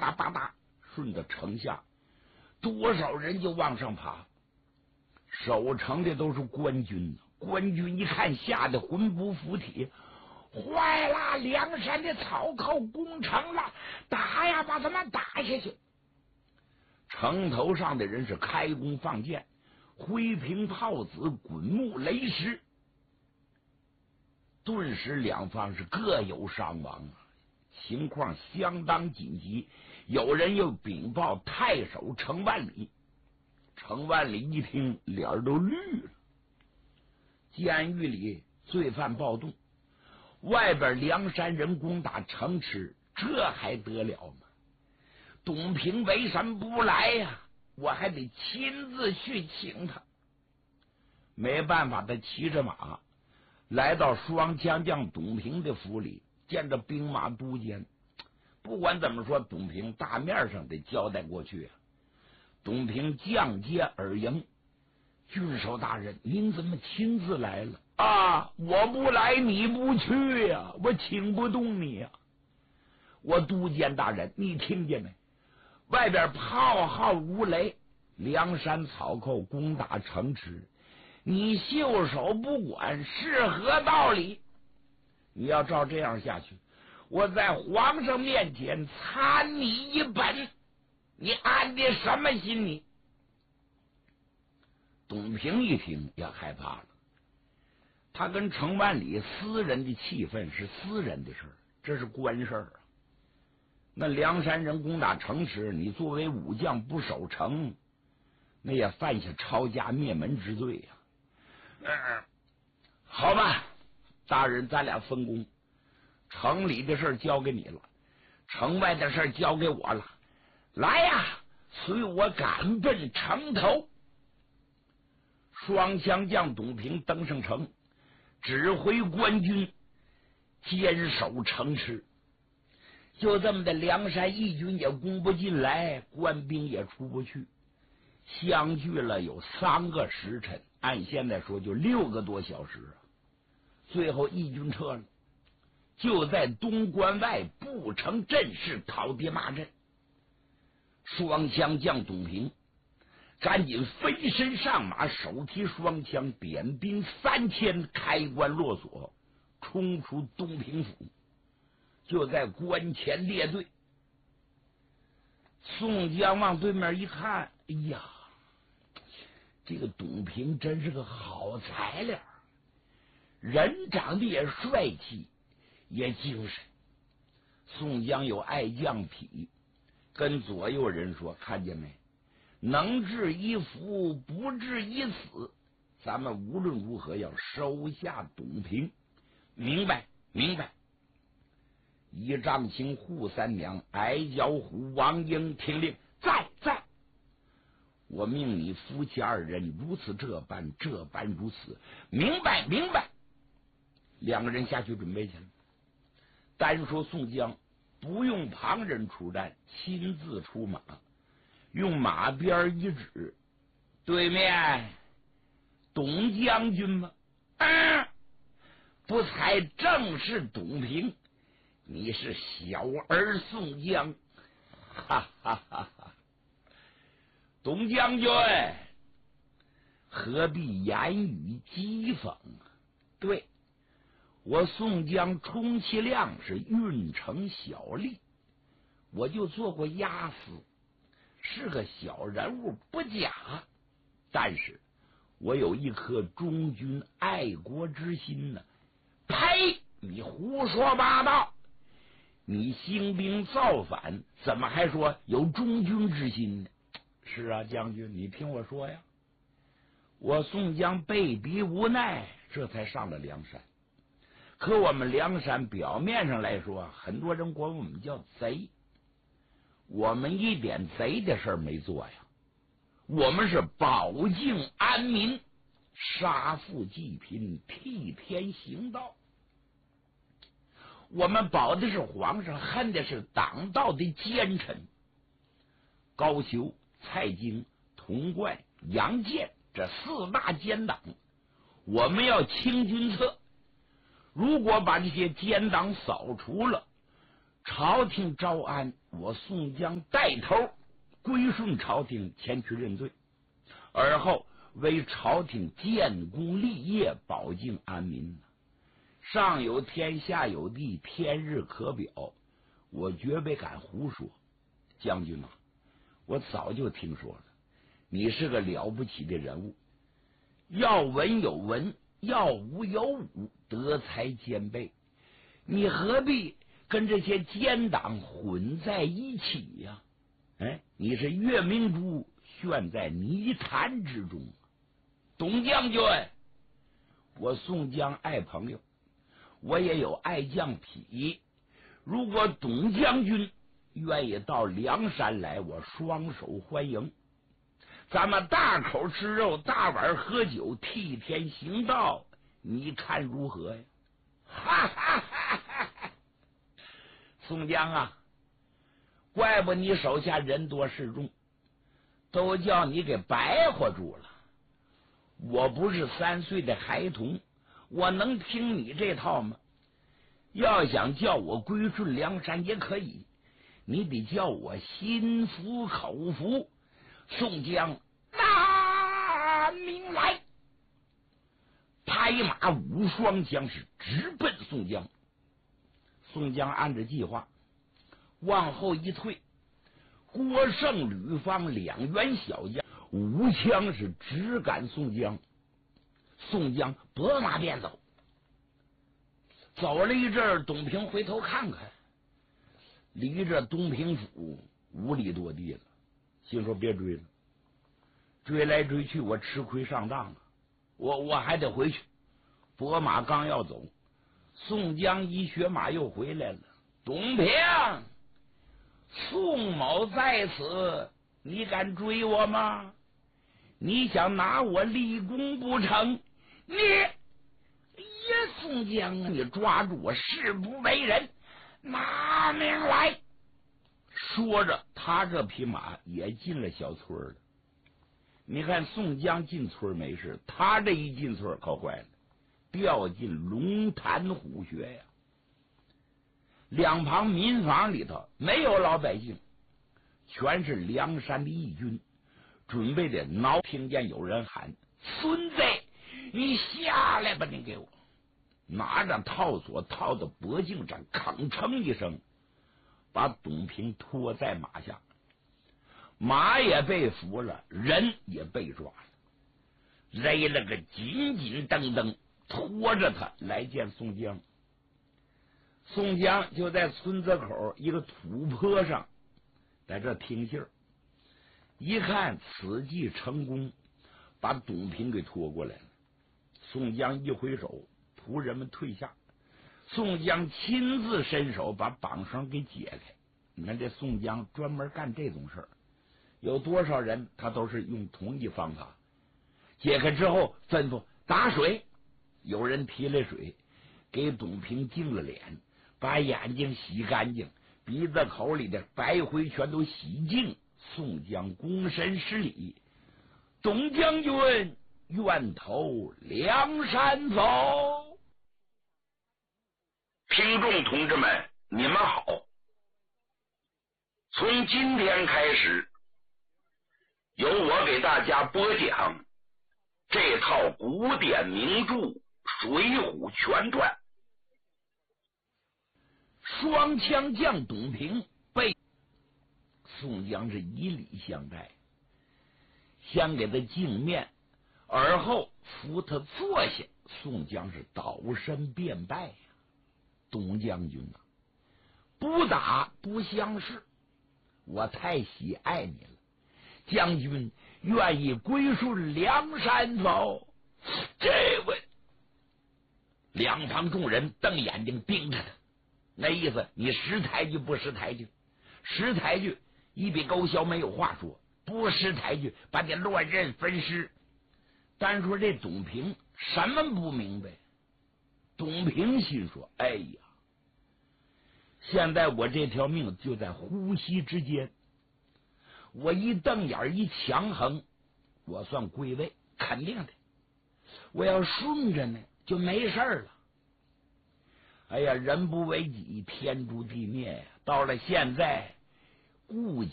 嗒吧嗒，顺着城下，多少人就往上爬。守城的都是官军，官军一看，吓得魂不附体，坏了！梁山的草寇攻城了，打呀，把他们打下去！城头上的人是开弓放箭，挥瓶炮子，滚木雷石，顿时两方是各有伤亡啊，情况相当紧急。有人又禀报太守程万里，程万里一听，脸都绿了。监狱里罪犯暴动，外边梁山人攻打城池，这还得了吗？董平为什么不来呀？我还得亲自去请他。没办法，他骑着马来到双枪将董平的府里，见着兵马都监。不管怎么说，董平大面上得交代过去啊。董平降阶而迎，郡守大人，您怎么亲自来了啊？我不来你不去呀，我请不动你呀。我都监大人，你听见没？外边炮号如雷，梁山草寇攻打城池，你袖手不管是何道理？你要照这样下去，我在皇上面前参你一本，你安的什么心你？董平一听也害怕了，他跟程万里私人的气氛是私人的事儿，这是官事儿啊。那梁山人攻打城池，你作为武将不守城，那也犯下抄家灭门之罪呀。好吧，大人，咱俩分工，城里的事交给你了，城外的事交给我了。来呀，随我赶奔城头。双枪将董平登上城，指挥官军坚守城池。就这么的，梁山义军也攻不进来，官兵也出不去，相距了有3个时辰，按现在说就6个多小时啊。最后义军撤了，就在东关外布城阵势讨爹骂阵。双枪将董平赶紧飞身上马，手提双枪，点兵3000，开关落锁，冲出东平府。就在关前列队，宋江往对面一看，哎呀，这个董平真是个好材料，人长得也帅气，也精神。宋江有爱将癖，跟左右人说，看见没？能治一夫，不治一死，咱们无论如何要收下董平，明白？明白。一丈青、扈三娘、矮脚虎、王英听令，在。我命你夫妻2人如此这般如此，明白。2个人下去准备去了。单说宋江不用旁人出战，亲自出马，用马鞭一指，对面董将军吗？不才正是董平，你是小儿宋江，哈哈哈哈！董将军何必言语讥讽啊？对，我宋江充其量是运城小吏，我就做过押司，是个小人物不假，但是我有一颗忠君爱国之心呢。呸！你胡说八道！你兴兵造反，怎么还说有忠君之心呢？是啊，将军，你听我说呀，我宋江被逼无奈，这才上了梁山。可我们梁山表面上来说，很多人管我们叫贼，我们一点贼的事没做呀。我们是保境安民，杀富济贫，替天行道。我们保的是皇上，恨的是党道的奸臣。高俅、蔡京、童贯、杨健这4大奸党，我们要清君侧。如果把这些奸党扫除了， 朝廷招安，我宋江带头归顺朝廷，前去认罪，而后为朝廷建功立业，保境安民。上有天，下有地，天日可表，我绝不敢胡说。将军啊，我早就听说了，你是个了不起的人物，要文有文，要武有武，德才兼备，你何必跟这些奸党混在一起呀？你是月明珠悬在泥潭之中。董将军，我宋江爱朋友，我也有爱将癖。如果董将军愿意到梁山来，我双手欢迎。咱们大口吃肉，大碗喝酒，替天行道，你看如何呀？哈哈哈哈哈！宋江啊，怪不你手下人多势众，都叫你给白活住了。我不是3岁的孩童，我能听你这套吗？要想叫我归顺梁山也可以，你得叫我心服口服。宋江拿命来，拍马舞双枪，是直奔宋江。宋江按着计划往后一退，郭盛、吕方2员小将舞枪是直赶宋江。宋江拨马便走，走了一阵，董平回头看看，离着东平府5里多地了，心说别追了，追来追去我吃亏上当了，我还得回去。拨马刚要走，宋江一学马又回来了。董平，宋某在此，你敢追我吗？你想拿我立功不成？你宋江啊，你抓住我誓不为人，拿命来！说着，他这匹马也进了小村了。你看宋江进村没事，他这一进村可坏了，掉进龙潭虎穴呀。两旁民房里头没有老百姓，全是梁山的义军，准备的挠。听见有人喊：“孙子，你下来吧！你给我！”拿着套索套到脖颈上，吭哧一声，把董平拖在马下，马也被俘了，人也被抓了，勒了个紧紧蹬蹬，拖着他来见宋江。宋江就在村子口一个土坡上，在这听信儿。一看此计成功，把董平给拖过来了。宋江一挥手，仆人们退下。宋江亲自伸手把绑绳给解开。你看这宋江专门干这种事儿，有多少人他都是用同一方法。解开之后吩咐打水，有人提来水，给董平净了脸，把眼睛洗干净，鼻子口里的白灰全都洗净。宋江躬身施礼：“董将军愿投梁山走。” 听众同志们，你们好！从今天开始，由我给大家播讲这套古典名著《水浒全传》。 双枪将董平被宋江是以礼相待，先给他敬面，而后扶他坐下。宋江是倒身便拜呀：“董将军啊，不打不相识，我太喜爱你了。将军愿意归顺梁山否？”这位两旁众人瞪眼睛盯着他，那意思你识抬举不识抬举？识抬举一笔勾销没有话说，不识抬举把你乱刃分尸。单说这董平什么不明白？董平心说：“哎呀，现在我这条命就在呼吸之间，我一瞪眼一强横，我算归位，肯定的。我要顺着呢，就没事了。哎呀，人不为己，天诛地灭呀！ 到了现在，顾